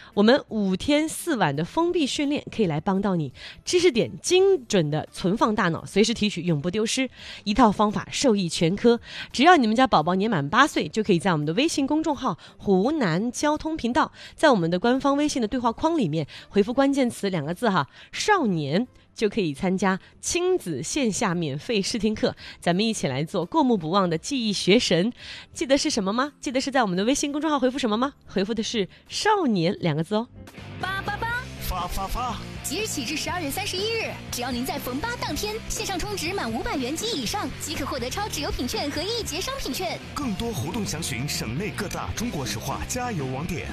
我们5天4晚的封闭训练可以来帮到你，知识点精准的存放大脑，随时提取，永不丢失。一套方法受益全科，只要你们家宝宝年满8岁，就可以在我们的微信公众号湖南交通频道，在我们的官方微信的对话框里面回复关键词2个字少年，就可以参加亲子线下免费试听课，咱们一起来做过目不忘的记忆学神。记得是什么吗？记得是在我们的微信公众号回复什么吗？回复的是少年2个字哦。 发！即日起至12月31日，只要您在逢8当天线上充值满500元及以上，即可获得超值优品券和1节商品券。 更多活动详询省内各大中国石化加油网点。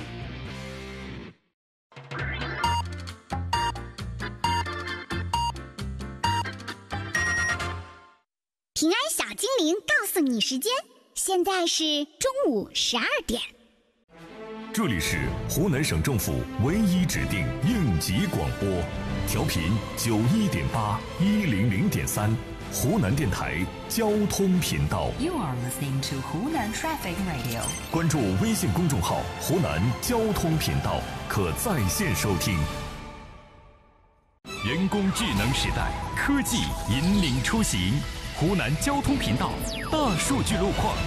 平安小精灵告诉你时间，现在是中午12点。 这里是湖南省政府唯一指定应急广播，调频91.8、100.3，湖南电台交通频道。 You are listening to Hunan Traffic Radio。 关注微信公众号湖南交通频道，可在线收听。人工智能时代，科技引领出行。湖南交通频道大数据路况。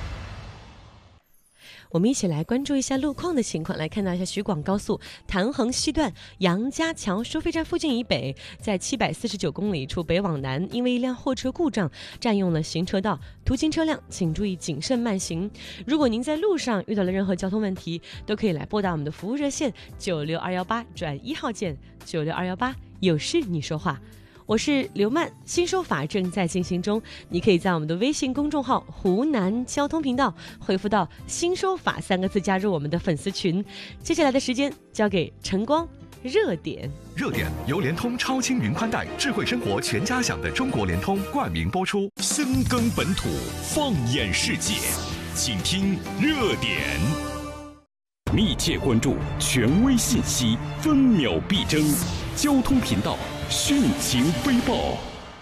我们一起来关注一下路况的情况，来看到一下徐广高速潭衡西段杨家桥收费站附近以北，在749公里处北往南，因为一辆货车故障占用了行车道，途经车辆请注意谨慎慢行。如果您在路上遇到了任何交通问题，都可以来拨打我们的服务热线96218转1号键，96218，有事你说话。我是刘曼，新收法正在进行中，你可以在我们的微信公众号湖南交通频道回复到新收法3个字加入我们的粉丝群。接下来的时间交给晨光热点。 热点由联通超轻云宽带智慧生活全家享的中国联通冠名播出。 深耕本土，放眼世界，请听热点。密切关注权威信息，分秒必争。交通频道汛情飞报。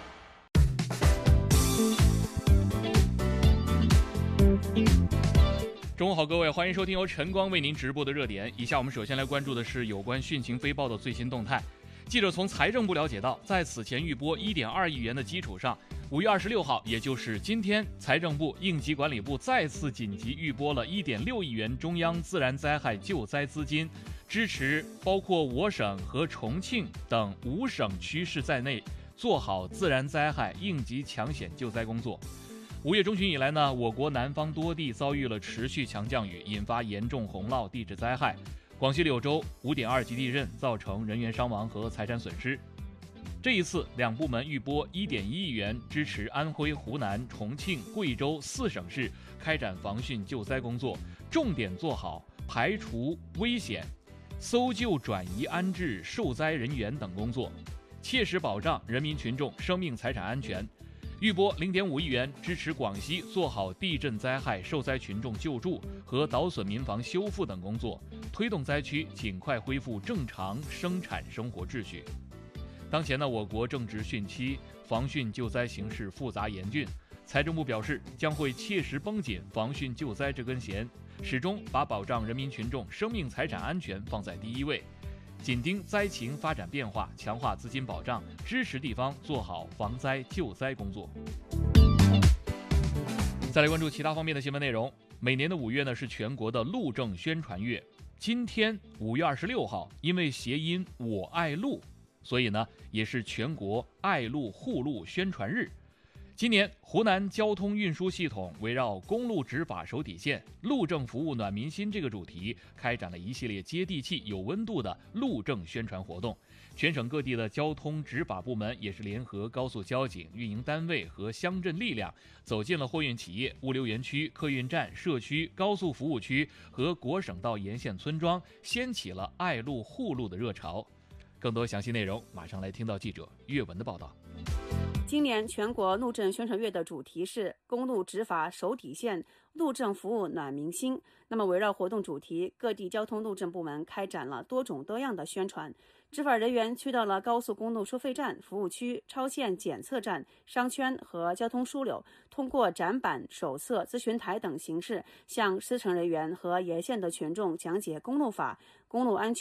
中午好，各位，欢迎收听由晨光为您直播的热点。以下我们首先来关注的是有关汛情飞报的最新动态。记者从财政部了解到，在此前预拨1.2亿元的基础上，5月26号，也就是今天，财政部应急管理部再次紧急预拨了1.6亿元中央自然灾害救灾资金，支持包括我省和重庆等5省区市在内做好自然灾害应急抢险救灾工作。5月中旬以来呢，我国南方多地遭遇了持续强降雨，引发严重洪涝地质灾害。广西柳州5.2级地震造成人员伤亡和财产损失。这一次两部门预拨1.1亿元，支持安徽、湖南、重庆、贵州4省市开展防汛救灾工作，重点做好排除危险、搜救转移安置受灾人员等工作，切实保障人民群众生命财产安全。预拨0.5亿元，支持广西做好地震灾害受灾群众救助和捣损民房修复等工作，推动灾区尽快恢复正常生产生活秩序。当前呢，我国正值汛期，防汛救灾形势复杂严峻。财政部表示，将会切实绷紧防汛救灾这根弦，始终把保障人民群众生命财产安全放在第一位，紧盯灾情发展变化，强化资金保障，支持地方做好防灾救灾工作。再来关注其他方面的新闻内容。每年的5月呢，是全国的路政宣传月。今天5月26号，因为谐音我爱路，所以呢，也是全国爱路护路宣传日。今年湖南交通运输系统围绕公路执法守底线，路政服务暖民心这个主题，开展了一系列接地气有温度的路政宣传活动。全省各地的交通执法部门也是联合高速交警、运营单位和乡镇力量，走进了货运企业、物流园区、客运站、社区、高速服务区和国省道沿线村庄，掀起了爱路护路的热潮。更多详细内容，马上来听到记者岳文的报道。 今年全国路政宣传月的主题是公路执法守底线，路政服务暖民心。那么围绕活动主题，各地交通路政部门开展了多种多样的宣传。执法人员去到了高速公路收费站、服务区、超限检测站、商圈和交通枢纽，通过展板、手册、咨询台等形式，向司乘人员和沿线的群众讲解公路法、公路安全